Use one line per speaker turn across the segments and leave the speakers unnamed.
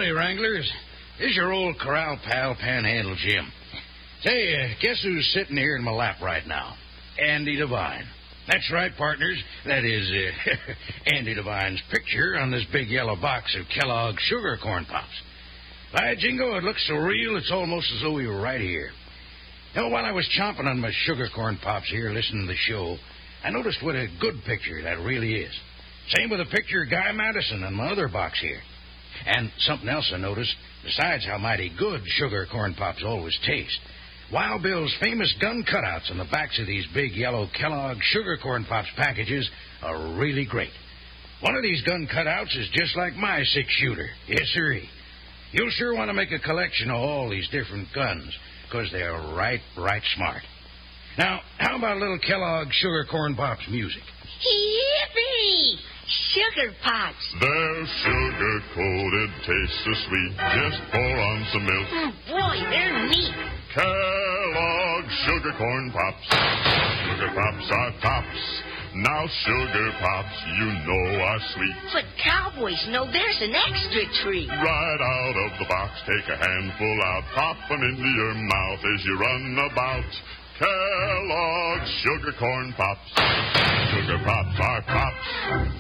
Howdy, Wranglers. This is your old corral pal, Panhandle Jim. Say, guess who's sitting here in my lap right now? Andy Devine. That's right, partners. That is Andy Devine's picture on this big yellow box of Kellogg's Sugar Corn Pops. By Jingo, it looks so real, it's almost as though we were right here. You know, while I was chomping on my Sugar Corn Pops here, listening to the show, I noticed what a good picture that really is. Same with a picture of Guy Madison on my other box here. And something else I noticed, besides how mighty good Sugar Corn Pops always taste, Wild Bill's famous gun cutouts on the backs of these big yellow Kellogg's Sugar Corn Pops packages are really great. One of these gun cutouts is just like my six-shooter. Yes, sirree. You'll sure want to make a collection of all these different guns, because they're right smart. Now, how about a little Kellogg's Sugar Corn Pops music?
Yippee! Sugar Pops.
They're sugar-coated, taste so sweet. Just pour on some milk.
Oh, boy, they're neat.
Kellogg's Sugar Corn Pops. Sugar Pops are tops. Now Sugar Pops, you know, are sweet.
But cowboys know there's an extra treat.
Right out of the box, take a handful out, pop 'em into your mouth as you run about. Kellogg's Sugar Corn Pops. Sugar Pops are pops.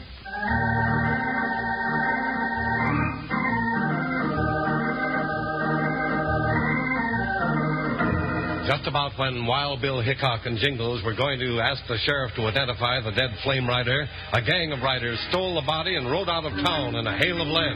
Just about when Wild Bill Hickok and Jingles were going to ask the sheriff to identify the dead flame rider, a gang of riders stole the body and rode out of town in a hail of lead.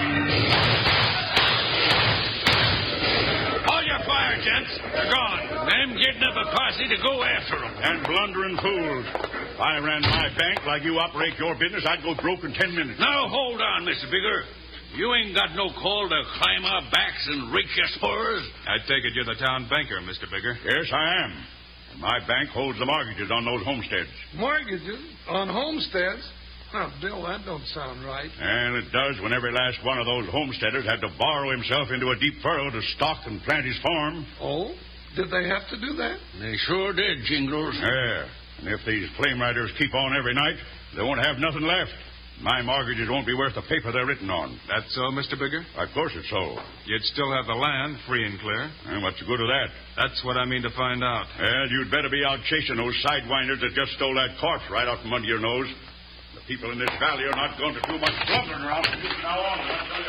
Hold your fire, gents. They're gone. Them getting up a posse to go after them. And blundering fools. If I ran my bank like you operate your business, I'd go broke in 10 minutes. Now, hold on, Mr. Bigger. You ain't got no call to climb our backs and rake your spurs.
I take it you're the town banker, Mr. Bigger.
Yes, I am. And my bank holds the mortgages on those homesteads.
Mortgages? On homesteads? Oh, Bill, that don't sound right.
And it does when every last one of those homesteaders had to borrow himself into a deep furrow to stock and plant his farm.
Oh? Did they have to do that?
They sure did, Jingles.
Yeah. And if these flame riders keep on every night, they won't have nothing left. My mortgages won't be worth the paper they're written on.
That's so, Mr. Bigger?
Of course it's so.
You'd still have the land free and clear.
And what's the good of that?
That's what I mean to find out.
Well, you'd better be out chasing those sidewinders that just stole that corpse right out from under your nose. The people in this valley are not going to do much blubbering around from this now on.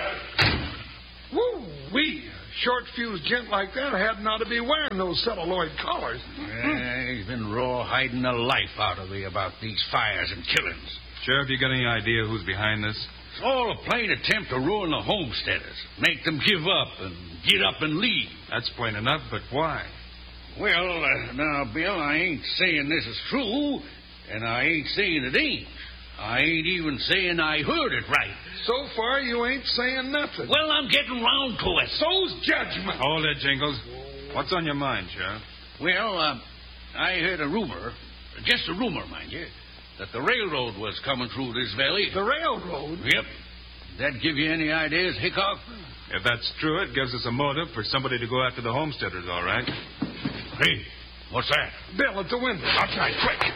Woo-wee! Short-fused gent like that had not to be wearing those celluloid collars.
He's been raw-hiding the life out of me about these fires and killings.
Sheriff, you got any idea who's behind this?
It's all a plain attempt to ruin the homesteaders, make them give up and get up and leave.
That's plain enough, but why?
Well, now, Bill, I ain't saying this is true, and I ain't saying it ain't. I ain't even saying I heard it right.
So far, you ain't saying nothing.
Well, I'm getting round to it.
So's judgment.
Hold it, Jingles. What's on your mind, Sheriff?
Well, I heard a rumor, just a rumor, mind you, that the railroad was coming through this valley.
The railroad?
Yep. That give you any ideas, Hickok?
If that's true, it gives us a motive for somebody to go after the homesteaders, all right.
Hey, what's that?
Bill, at the window.
Outside, quick.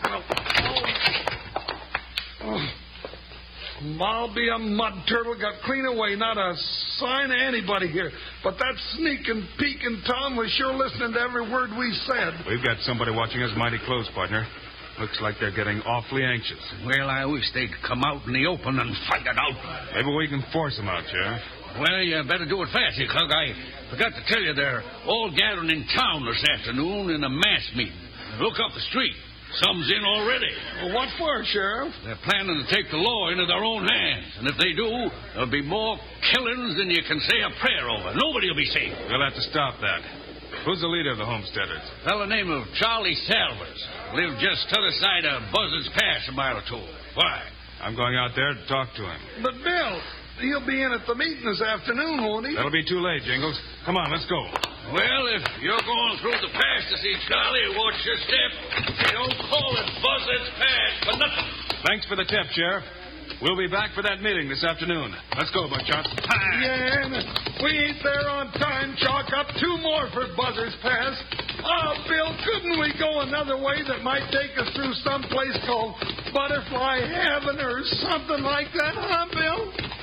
I'll be a mud turtle, got clean away, not a sign of anybody here. But that sneaking, peeking Tom was sure listening to every word we said.
We've got somebody watching us mighty close, partner. Looks like they're getting awfully anxious.
Well, I wish they'd come out in the open and fight it out.
Maybe we can force them out, Sheriff.
Well, you better do it fast, Hickok. I forgot to tell you they're all gathering in town this afternoon in a mass meeting. Look up the street. Some's in already.
Well, what for, Sheriff?
They're planning to take the law into their own hands. And if they do, there'll be more killings than you can say a prayer over. Nobody will be safe.
We'll have to stop that. Who's the leader of the homesteaders?
A fellow named of Charlie Salvers. Lived just t'other side of Buzzard's Pass a mile or two. Why?
I'm going out there to talk to him.
But, Bill, he'll be in at the meeting this afternoon, won't he?
That'll be too late, Jingles. Come on, let's go.
Well, if you're going through the pass to see Charlie, watch your step. They don't call it Buzzard's Pass for nothing.
Thanks for the tip, Sheriff. We'll be back for that meeting this afternoon. Let's go, Buckshot.
Yeah, we ain't there on time. Chalk up 2 more for Buzzard's Pass. Oh, Bill, couldn't we go another way that might take us through some place called Butterfly Heaven or something like that, huh, Bill?